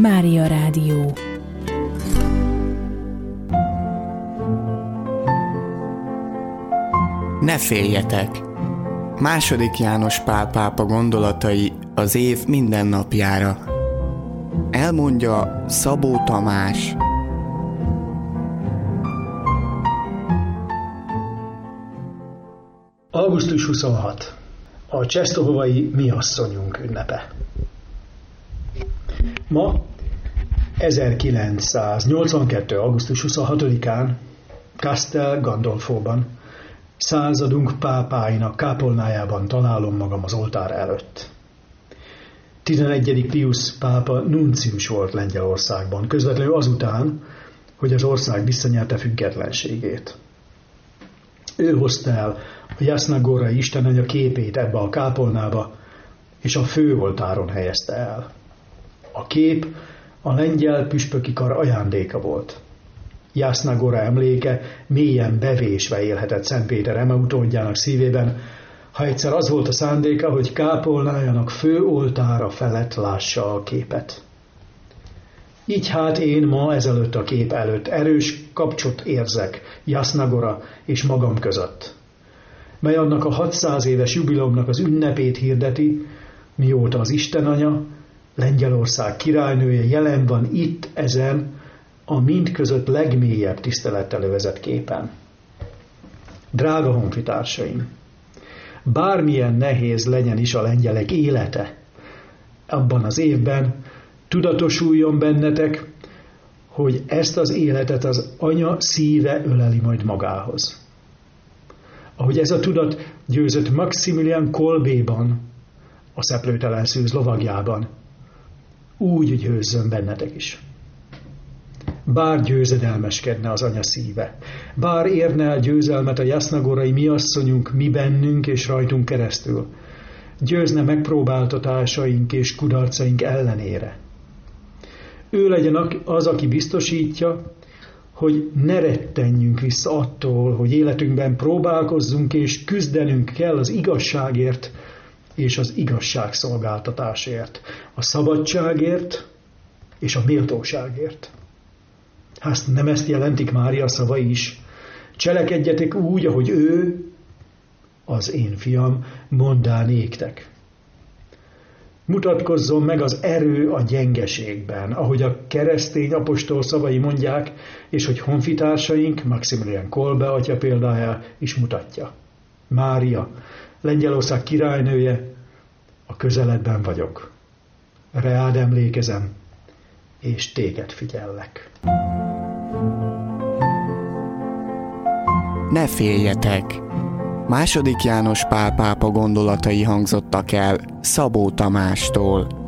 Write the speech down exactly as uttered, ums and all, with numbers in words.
Mária Rádió. Ne féljetek! Második János Pál pápa gondolatai az év minden napjára. Elmondja Szabó Tamás. augusztus huszonhatodika. A Czestohovai Mi asszonyunk ünnepe. Ma ezerkilencszáznyolcvankettő. augusztus huszonhatodikán Castel Gandolfóban, századunk pápáinak kápolnájában találom magam az oltár előtt. tizenegyedik Piusz pápa nuncius volt Lengyelországban, közvetlenül azután, hogy az ország visszanyerte függetlenségét. Ő hozta el a Jasna Górai istenanya képét ebbe a kápolnába, és a főoltáron helyezte el. A kép a lengyel püspöki kar ajándéka volt. Jasna Góra emléke mélyen bevésve élhetett Szentpéter eme utódjának szívében, ha egyszer az volt a szándéka, hogy kápolnájának főoltára felett lássa a képet. Így hát én ma ezelőtt a kép előtt erős kapcsot érzek Jasna Góra és magam között, mely annak a hatszáz éves jubileumnak az ünnepét hirdeti, mióta az Istenanya, Lengyelország királynője jelen van itt ezen a mindközött legmélyebb tisztelettel övezett képen. Drága honfitársaim! Bármilyen nehéz legyen is a lengyelek élete abban az évben, tudatosuljon bennetek, hogy ezt az életet az anya szíve öleli majd magához. Ahogy ez a tudat győzött Maximilian Kolbéban, a szeplőtelen szűz lovagjában, úgy győzzön bennetek is. Bár győzedelmeskedne az anya szíve, bár érne el győzelmet a Jasna Górai mi asszonyunk mi bennünk és rajtunk keresztül, győzne megpróbáltatásaink és kudarcaink ellenére. Ő legyen az, aki biztosítja, hogy ne rettenjünk vissza attól, hogy életünkben próbálkozzunk és küzdenünk kell az igazságért és az igazságszolgáltatásért, a szabadságért és a méltóságért. Hát nem ezt jelentik Mária szavai is? Cselekedjetek úgy, ahogy ő, az én fiam, mondá néktek. Mutatkozzon meg az erő a gyengeségben, ahogy a keresztény apostol szavai mondják, és hogy honfitársaink, Maximilian Kolbe atya példája is mutatja. Mária, Lengyelország királynője, a közeledben vagyok. Reád emlékezem, és téged figyellek. Ne féljetek! Második János Pál pápa gondolatai hangzottak el Szabó Tamástól.